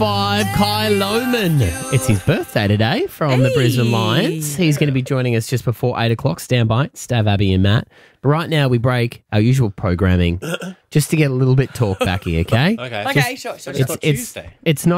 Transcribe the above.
5, Kai Lohman. It's his birthday today from the Brisbane Lions. He's going to be joining us just before 8 o'clock. Stand by, Stav, Abby and Matt. But right now we break our usual programming just to get a little bit talk backy, okay? Okay, sure. It's not